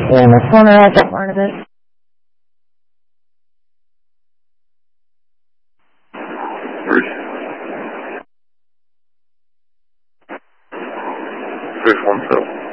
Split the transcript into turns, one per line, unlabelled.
Yeah, my phone out that part of it.
Bruce. 617.